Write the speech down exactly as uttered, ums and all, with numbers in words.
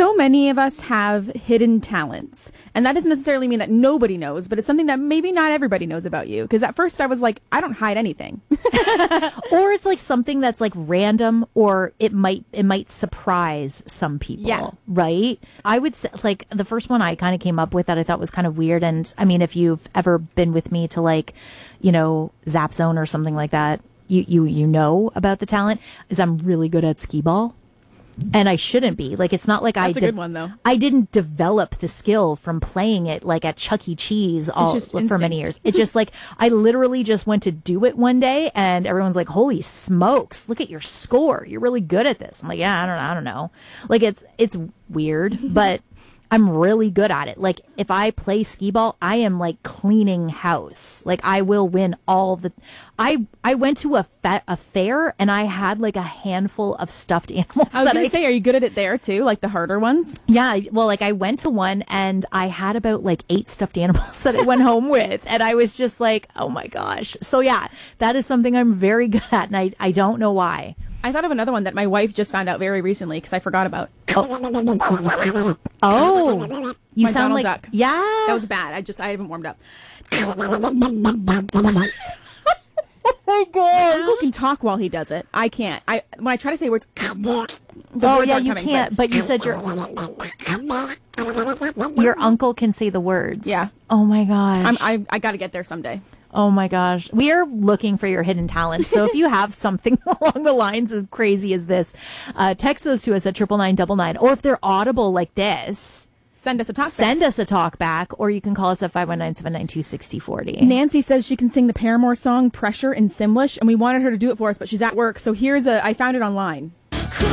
so many of us have hidden talents, and that doesn't necessarily mean that nobody knows, but it's something that maybe not everybody knows about you. Because at first I was like, I don't hide anything. Or it's like something that's like random, or it might it might surprise some people. Yeah. Right? I would say, like, the first one I kind of came up with that I thought was kind of weird, and I mean, if you've ever been with me to, like, you know, Zap Zone or something like that, you you you know about the talent, is I'm really good at skee ball. And I shouldn't be. Like, it's not like That's I a de- good one, though. I didn't develop the skill from playing it, like, at Chuck E. Cheese all just for instinct. many years. It's just like, I literally just went to do it one day, and everyone's like, holy smokes, look at your score. You're really good at this. I'm like, yeah, I don't know. I don't know. Like, it's, it's weird, but I'm really good at it. Like, if I play skee ball, I am like cleaning house. Like, I will win all the. I I went to a fa- a fair, and I had like a handful of stuffed animals. I was that going I, to say, are you good at it there too? Like the harder ones? yeah. I- Well, like, I went to one, and I had about like eight stuffed animals that I went home with, and I was just like, oh my gosh. So yeah, that is something I'm very good at, and I I don't know why. I thought of another one that my wife just found out very recently because I forgot about. Oh, oh. You My sound Donald like Duck. yeah. That was bad. I just I haven't warmed up. Oh my god. Uncle can talk while he does it. I can't. I when I try to say words, the Oh words yeah, aren't you coming, can't. But you said your your uncle can say the words. Yeah. Oh my gosh. I'm, I I got to get there someday. Oh my gosh. We are looking for your hidden talents. So if you have something along the lines as crazy as this, uh, text those to us at triple nine double nine. Or if they're audible like this, Send us a talk. send us a talk back, or you can call us at five one nine, seven nine two, six zero four zero. Nancy says she can sing the Paramore song "Pressure" in Simlish, and we wanted her to do it for us, but she's at work. So here's a. I found it online.